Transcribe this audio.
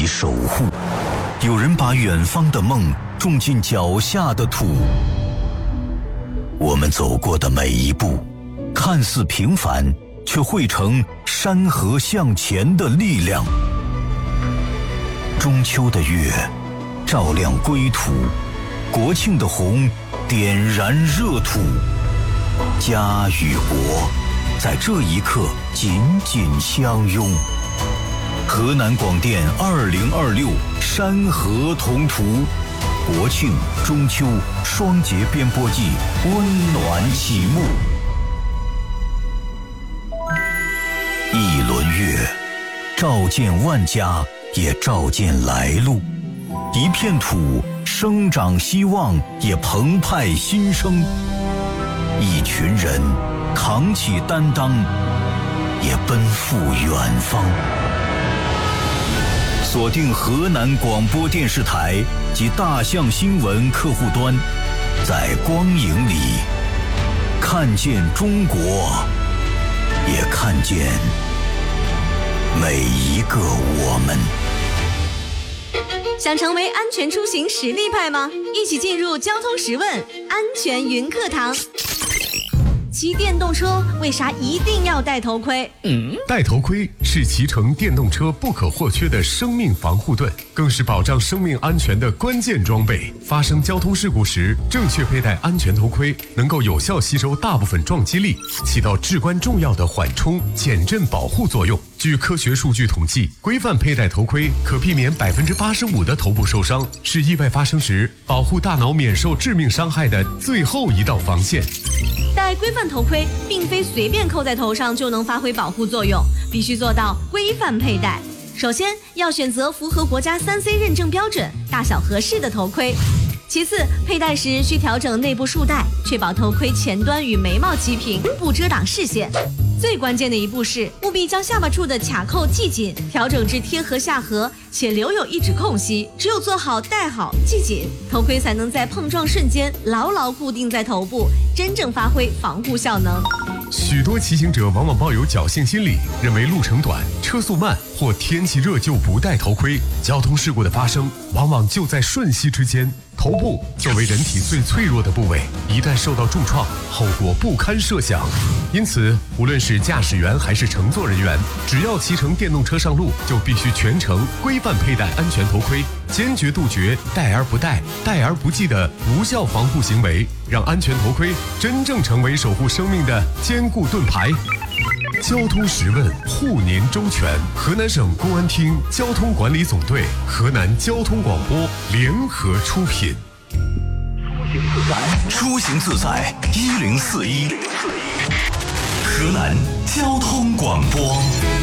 起守护，有人把远方的梦种进脚下的土。我们走过的每一步，看似平凡，却汇成山河向前的力量。中秋的月照亮归途，国庆的红点燃热土。家与国在这一刻紧紧相拥。河南广电2026山河同途，国庆、中秋双节编播季温暖启幕。一轮月，照见万家，也照见来路。一片土，生长希望，也澎湃新生。一群人，扛起担当，也奔赴远方。锁定河南广播电视台及大象新闻客户端，在光影里看见中国，也看见每一个我们。 想成为安全出行实力派吗？一起进入交通十问安全云课堂。骑电动车为啥一定要戴头盔？ 戴头盔是骑乘电动车不可或缺的生命防护盾，更是保障生命安全的关键装备。发生交通事故时，正确佩戴安全头盔能够有效吸收大部分撞击力，起到至关重要的缓冲、减震保护作用。据科学数据统计，规范佩戴头盔可避免85%的头部受伤，是意外发生时保护大脑免受致命伤害的最后一道防线。 戴规范头盔并非随便扣在头上就能发挥保护作用，必须做到规范佩戴。首先要选择符合国家3C 认证标准、大小合适的头盔。其次，佩戴时需调整内部束带，确保头盔前端与眉毛齐平，不遮挡视线。最关键的一步是，务必将下巴处的卡扣系紧，调整至贴合下颌，且留有一指空隙。只有做好、戴好、系紧，头盔才能在碰撞瞬间牢牢固定在头部，真正发挥防护效能。 许多骑行者往往抱有侥幸心理，认为路程短、车速慢或天气热就不戴头盔，交通事故的发生往往就在瞬息之间。头部作为人体最脆弱的部位，一旦受到重创，后果不堪设想。因此，无论是驾驶员还是乘坐人员，只要骑乘电动车上路，就必须全程规范佩戴安全头盔，坚决杜绝戴而不戴、戴而不系的无效防护行为，让安全头盔真正成为守护生命的坚固盾牌。交通十问，护您周全。河南省公安厅交通管理总队、河南交通广播联合出品。 出行自在1041，河南交通广播。